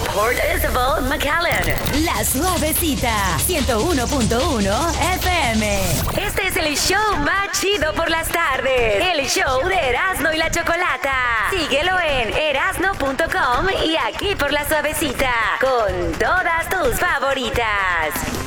Port Isabel, McAllen. La Suavecita, 101.1 FM. Este es el show más chido por las tardes. El show de Erasmo y la Chocolata. Síguelo en erasno.com y aquí por La Suavecita. Con todas tus favoritas.